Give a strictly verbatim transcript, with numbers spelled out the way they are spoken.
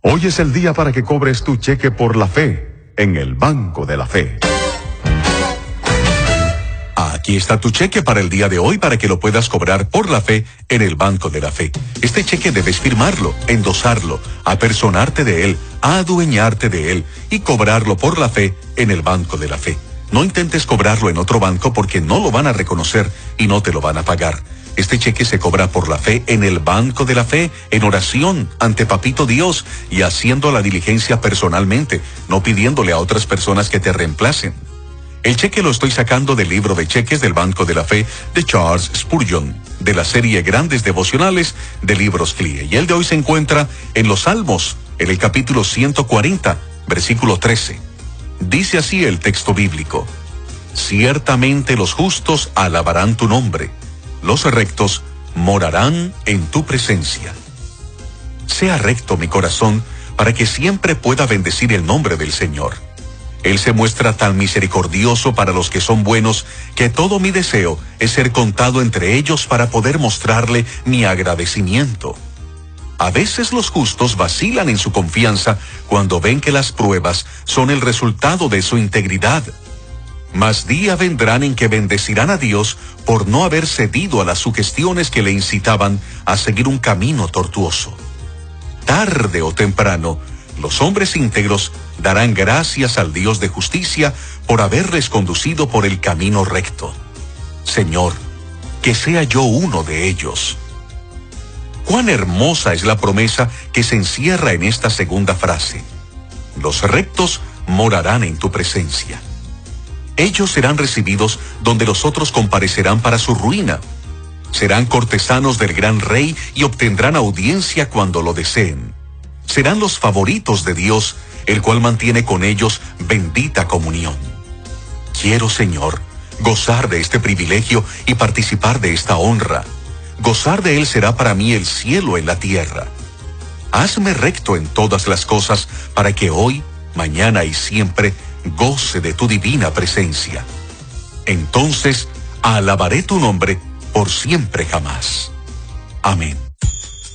Hoy es el día para que cobres tu cheque por la fe en el Banco de la Fe. Aquí está tu cheque para el día de hoy para que lo puedas cobrar por la fe en el Banco de la Fe. Este cheque debes firmarlo, endosarlo, apersonarte de él, adueñarte de él y cobrarlo por la fe en el Banco de la Fe. No intentes cobrarlo en otro banco porque no lo van a reconocer y no te lo van a pagar. Este cheque se cobra por la fe en el Banco de la Fe, en oración, ante Papito Dios y haciendo la diligencia personalmente, no pidiéndole a otras personas que te reemplacen. El cheque lo estoy sacando del libro de cheques del Banco de la Fe de Charles Spurgeon, de la serie Grandes Devocionales de Libros C L I E. Y el de hoy se encuentra en los Salmos, en el capítulo ciento cuarenta, versículo trece. Dice así el texto bíblico: ciertamente los justos alabarán tu nombre, los rectos morarán en tu presencia. Sea recto mi corazón para que siempre pueda bendecir el nombre del Señor. Él se muestra tan misericordioso para los que son buenos que todo mi deseo es ser contado entre ellos para poder mostrarle mi agradecimiento. A veces los justos vacilan en su confianza cuando ven que las pruebas son el resultado de su integridad. Mas día vendrán en que bendecirán a Dios por no haber cedido a las sugestiones que le incitaban a seguir un camino tortuoso. Tarde o temprano, los hombres íntegros darán gracias al Dios de justicia por haberles conducido por el camino recto. Señor, que sea yo uno de ellos. Cuán hermosa es la promesa que se encierra en esta segunda frase: los rectos morarán en tu presencia. Ellos serán recibidos donde los otros comparecerán para su ruina. Serán cortesanos del gran rey y obtendrán audiencia cuando lo deseen. Serán los favoritos de Dios, el cual mantiene con ellos bendita comunión. Quiero, Señor, gozar de este privilegio y participar de esta honra. Gozar de él será para mí el cielo en la tierra. Hazme recto en todas las cosas para que hoy, mañana y siempre goce de tu divina presencia. Entonces alabaré tu nombre por siempre jamás. Amén.